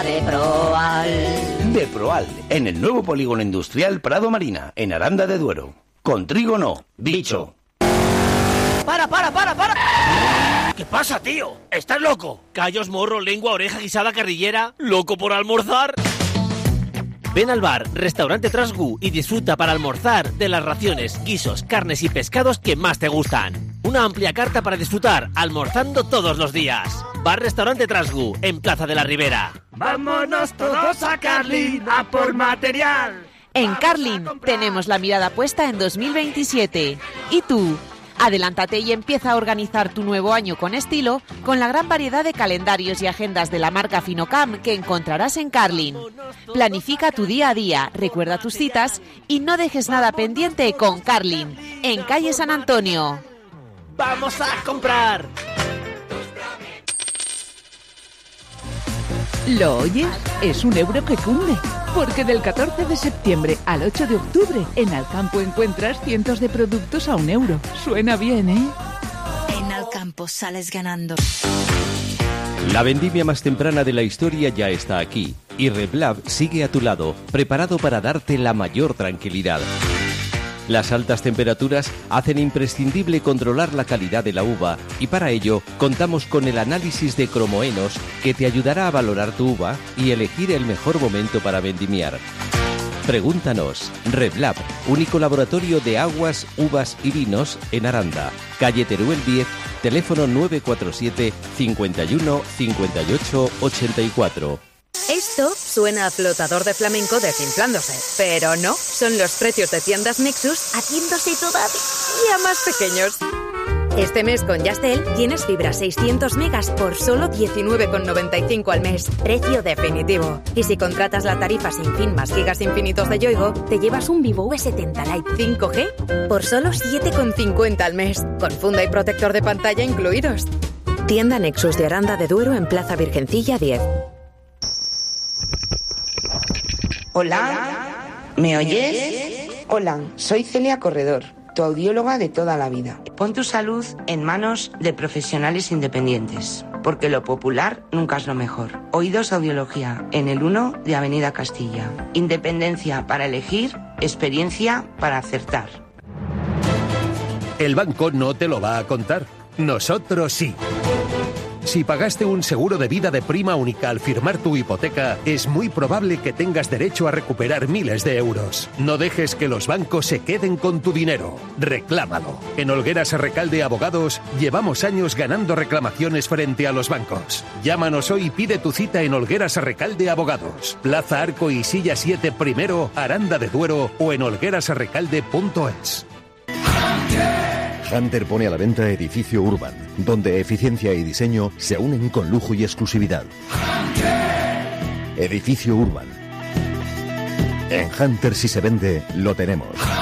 De Proal, en el nuevo polígono industrial Prado Marina, en Aranda de Duero. Con trigo no, dicho. ¡Para! ¿Qué pasa, tío? ¿Estás loco? Callos, morro, lengua, oreja, guisada, carrillera. ¿Loco por almorzar? Ven al bar, restaurante Trasgu y disfruta para almorzar de las raciones, guisos, carnes y pescados que más te gustan. Una amplia carta para disfrutar, almorzando todos los días. Bar Restaurante Trasgu, en Plaza de la Ribera. ¡Vámonos todos a Carlin a por material! En Carlin tenemos la mirada puesta en 2027. ¿Y tú? Adelántate y empieza a organizar tu nuevo año con estilo, con la gran variedad de calendarios y agendas de la marca Finocam que encontrarás en Carlin. Planifica tu día a día, recuerda tus citas y no dejes nada pendiente con Carlin, en calle San Antonio. ¡Vamos a comprar! ¿Lo oyes? Es un euro que cunde. Porque del 14 de septiembre al 8 de octubre, en Alcampo encuentras cientos de productos a €1. Suena bien, ¿eh? En Alcampo sales ganando. La vendimia más temprana de la historia ya está aquí. Y Reblab sigue a tu lado, preparado para darte la mayor tranquilidad. Las altas temperaturas hacen imprescindible controlar la calidad de la uva y para ello contamos con el análisis de cromoenos que te ayudará a valorar tu uva y elegir el mejor momento para vendimiar. Pregúntanos. Reblab, único laboratorio de aguas, uvas y vinos en Aranda. Calle Teruel 10, teléfono 947 51 58 84. Esto suena a flotador de flamenco desinflándose, pero no, son los precios de tiendas Nexus haciéndose todavía más pequeños. Este mes con Yastel tienes fibra 600 megas por solo 19,95 al mes, precio definitivo. Y si contratas la tarifa sin fin más gigas infinitos de Yoigo, te llevas un Vivo V70 Lite 5G por solo 7,50 al mes, con funda y protector de pantalla incluidos. Tienda Nexus de Aranda de Duero en Plaza Virgencilla 10. Hola, ¿me oyes? Hola, soy Celia Corredor, tu audióloga de toda la vida. Pon tu salud en manos de profesionales independientes, porque lo popular nunca es lo mejor. Oídos Audiología, en el 1 de Avenida Castilla. Independencia para elegir, experiencia para acertar. El banco no te lo va a contar. Nosotros sí. Si pagaste un seguro de vida de prima única al firmar tu hipoteca, es muy probable que tengas derecho a recuperar miles de euros. No dejes que los bancos se queden con tu dinero. Reclámalo. En Olgueras Recalde Abogados llevamos años ganando reclamaciones frente a los bancos. Llámanos hoy y pide tu cita en Olgueras Recalde Abogados. Plaza Arco y Silla 7 primero, Aranda de Duero o en olguerasarrecalde.es. Hunter pone a la venta Edificio Urban, donde eficiencia y diseño se unen con lujo y exclusividad. Edificio Urban. En Hunter, si se vende, lo tenemos.